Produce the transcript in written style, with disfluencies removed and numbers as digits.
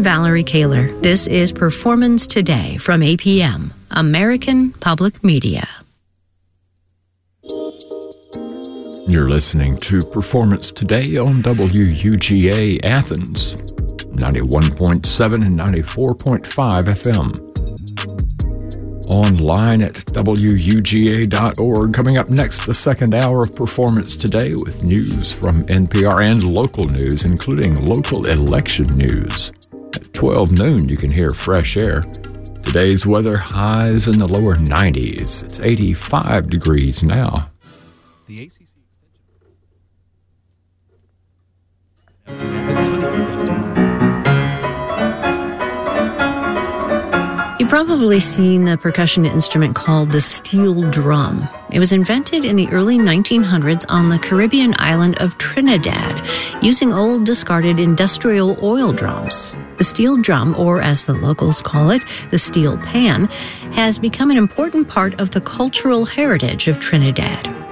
Valerie Kaler. This is Performance Today from APM, American Public Media. You're listening to Performance Today on WUGA Athens, 91.7 and 94.5 FM. Online at WUGA.org. Coming up next, the second hour of Performance Today with news from NPR and local news, including local election news. At 12 noon, you can hear Fresh Air. Today's weather, highs in the lower 90s. It's 85 degrees now. The ACC Festival. You've probably seen the percussion instrument called the steel drum. It was invented in the early 1900s on the Caribbean island of Trinidad, using old discarded industrial oil drums. The steel drum, or as the locals call it, the steel pan, has become an important part of the cultural heritage of Trinidad.